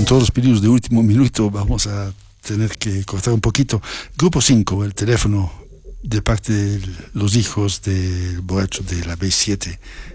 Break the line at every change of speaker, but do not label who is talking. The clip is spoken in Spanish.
con todos los pedidos de último minuto vamos a tener que cortar un poquito. Grupo 5, el teléfono de parte de los hijos del borracho de la B7